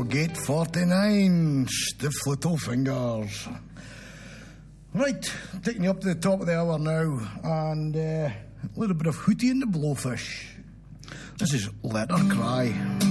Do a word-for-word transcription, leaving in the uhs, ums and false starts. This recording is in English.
Gate forty-nine, Stiff Little Fingers. Right, taking you up to the top of the hour now, and uh, a little bit of Hootie and the Blowfish. This is Let Her Cry.